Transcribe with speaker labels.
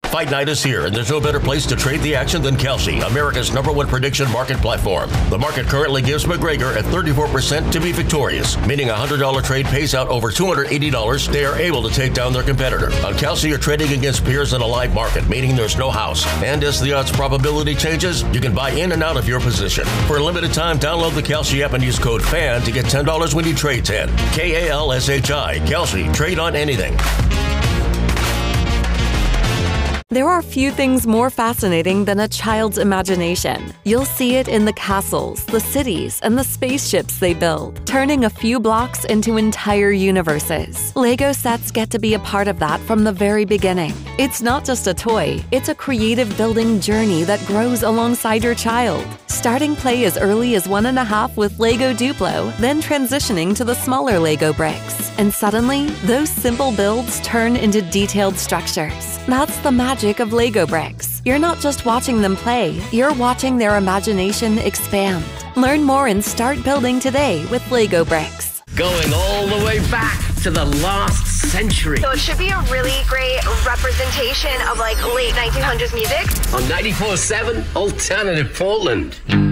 Speaker 1: Fight night is here, and there's no better place to trade the action than Kelsey, America's #1 prediction market platform. The market currently gives McGregor at 34% to be victorious, meaning a $100 trade pays out over $280. They are able to take down their competitor. On Kelsey, you're trading against peers in a live market, meaning there's no house. And as the odds probability changes, you can buy in and out of your position. For a limited time, download the Kelsey app and use code FAN to get $10 when you trade 10. KALSHI. Kelsey. Trade on anything.
Speaker 2: There are few things more fascinating than a child's imagination. You'll see it in the castles, the cities, and the spaceships they build, turning a few blocks into entire universes. Lego sets get to be a part of that from the very beginning. It's not just a toy, it's a creative building journey that grows alongside your child. Starting play as early as 1.5 with Lego Duplo, then transitioning to the smaller Lego bricks. And suddenly, those simple builds turn into detailed structures. That's the magic of Lego bricks. You're not just watching them play, you're watching their imagination expand. Learn more and start building today with Lego bricks.
Speaker 3: Going all the way back to the last century.
Speaker 4: So it should be a really great representation of like late 1900s music.
Speaker 3: On 94.7 Alternative Portland.